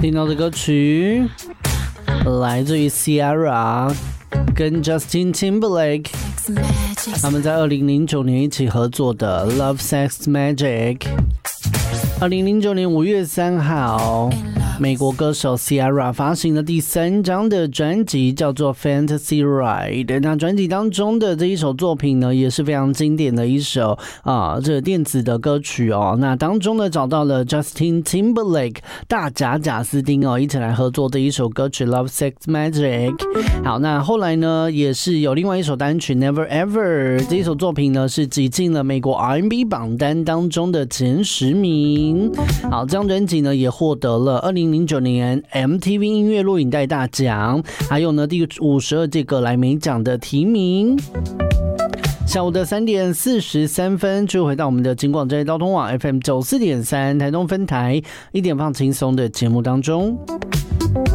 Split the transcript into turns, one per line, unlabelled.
听到的歌曲来自于 Ciara 跟 Justin Timberlake， 他们在2009年一起合作的 Love Sex Magic。 2009年5月3号，美国歌手 Ciara 发行了第3张的专辑，叫做 Fantasy Ride。 那专辑当中的这一首作品呢，也是非常经典的一首这个电子的歌曲哦。那当中呢，找到了 Justin Timberlake 大贾斯汀一起来合作的一首歌曲 Love Sex Magic。 好，那后来呢，也是有另外一首单曲 Never Ever， 这一首作品呢是挤进了美国 R&B 榜单当中的前10名。好，这张专辑呢也获得了2009年 MTV 音乐录影带大奖，还有呢第52届格莱美奖的提名。下午的3点43分，就回到我们的警广这交通网 FM 94.3台东分台，1点放轻松的节目当中。